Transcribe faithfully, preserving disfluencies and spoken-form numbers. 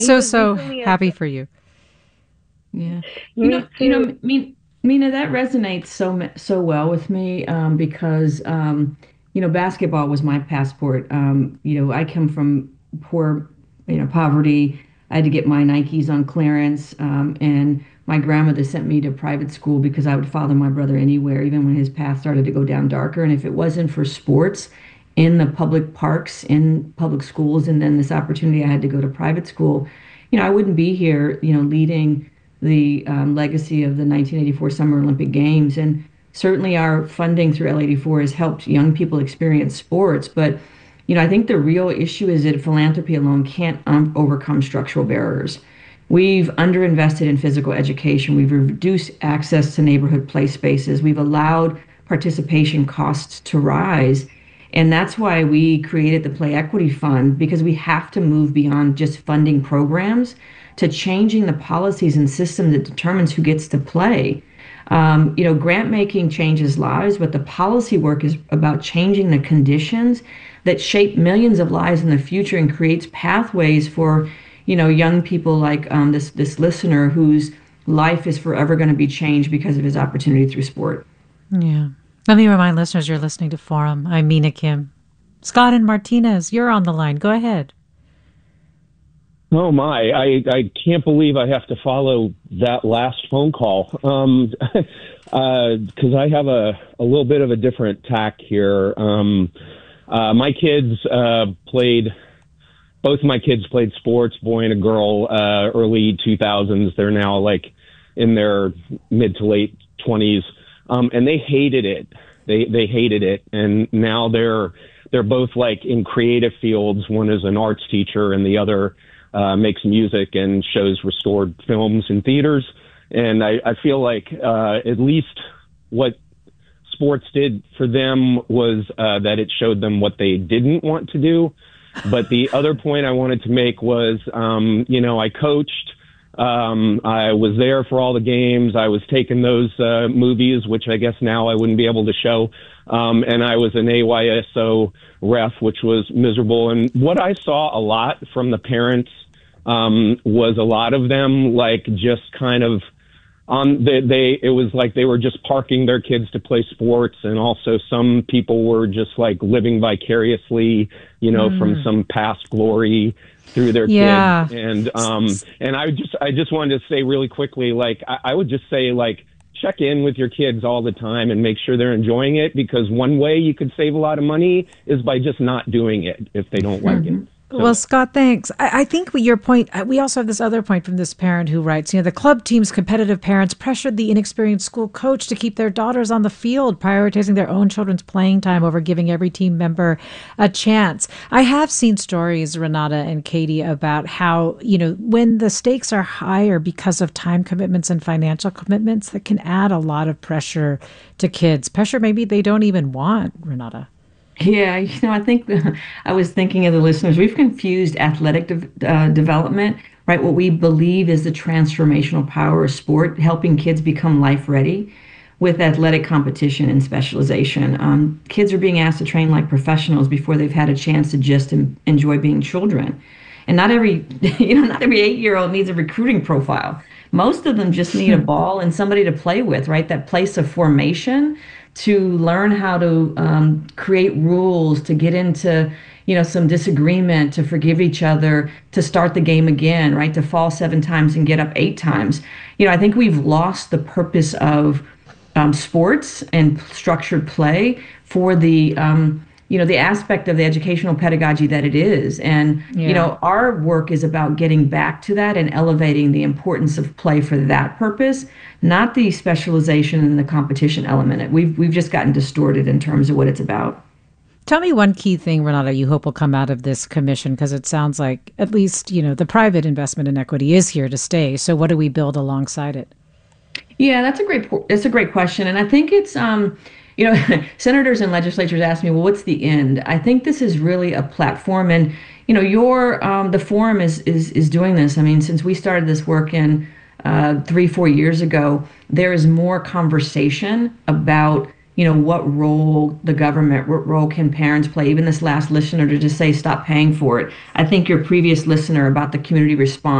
He So, was so recently at happy for you. Yeah. You me know, you too. know, me, Mina, that resonates so ma- so well with me um, because um, you know, basketball was my passport. Um, you know, I come from poor, you know, poverty. I had to get my Nikes on clearance, um, and my grandmother sent me to private school because I would follow my brother anywhere, even when his path started to go down darker. And if it wasn't for sports in the public parks, in public schools, and then this opportunity I had to go to private school, you know, I wouldn't be here, you know, leading the um, legacy of the nineteen eighty-four Summer Olympic Games. And certainly our funding through L eighty-four has helped young people experience sports. But, you know, I think the real issue is that philanthropy alone can't um, overcome structural barriers. We've underinvested in physical education. We've reduced access to neighborhood play spaces. We've allowed participation costs to rise. And that's why we created the Play Equity Fund, because we have to move beyond just funding programs to changing the policies and system that determines who gets to play. Um, you know, grant making changes lives, but the policy work is about changing the conditions that shape millions of lives in the future and creates pathways for, you know, young people like um, this this listener whose life is forever going to be changed because of his opportunity through sport. Yeah. Let me remind listeners you're listening to Forum. I'm Mina Kim. Scott and Martinez, you're on the line. Go ahead. Oh my, I, I can't believe I have to follow that last phone call. Um, uh, cause I have a, a little bit of a different tack here. Um, uh, my kids, uh, played, both my kids played sports, boy and a girl, uh, early two thousands. They're now like in their mid to late twenties. Um, and they hated it. They, they hated it. And now they're, they're both like in creative fields. One is an arts teacher and the other uh, makes music and shows restored films in theaters. And I, I feel like uh, at least what sports did for them was uh, that it showed them what they didn't want to do. But the other point I wanted to make was, um, you know, I coached. Um, I was there for all the games. I was taking those uh, movies, which I guess now I wouldn't be able to show. Um, and I was an A Y S O ref, which was miserable. And what I saw a lot from the parents um, was a lot of them like just kind of on they, they it was like they were just parking their kids to play sports, and also some people were just like living vicariously, you know, mm. from some past glory through their yeah. kids. And um and I just I just wanted to say really quickly, like I, I would just say like check in with your kids all the time and make sure they're enjoying it, because one way you could save a lot of money is by just not doing it if they don't like mm-hmm. it. So. Well, Scott, thanks. I, I think your point, we also have this other point from this parent who writes, you know, the club team's competitive parents pressured the inexperienced school coach to keep their daughters on the field, prioritizing their own children's playing time over giving every team member a chance. I have seen stories, Renata and Katie, about how, you know, when the stakes are higher because of time commitments and financial commitments, that can add a lot of pressure to kids. Pressure maybe they don't even want, Renata. Yeah, you know, I think the, I was thinking of the listeners. We've confused athletic de- uh, development, right? What we believe is the transformational power of sport, helping kids become life ready, with athletic competition and specialization. Um, kids are being asked to train like professionals before they've had a chance to just em- enjoy being children. And not every, you know, not every eight-year-old needs a recruiting profile. Most of them just need a ball and somebody to play with, right? That place of formation, to learn how to um, create rules, to get into, you know, some disagreement, to forgive each other, to start the game again, right? To fall seven times and get up eight times. You know, I think we've lost the purpose of um, sports and structured play for the, um, you know, the aspect of the educational pedagogy that it is. And, yeah. you know, our work is about getting back to that and elevating the importance of play for that purpose, not the specialization and the competition element. We've, we've just gotten distorted in terms of what it's about. Tell me one key thing, Renata, you hope will come out of this commission, because it sounds like at least, you know, the private investment in equity is here to stay. So what do we build alongside it? Yeah, that's a great, it's a great question. And I think it's, um, you know, senators and legislatures ask me, well, what's the end? I think this is really a platform, and, you know, your, um, the forum is, is, is doing this. I mean, since we started this work in uh, three, four years ago, there is more conversation about you know, what role the government, what role can parents play? Even this last listener to just say, stop paying for it. I think your previous listener about the community response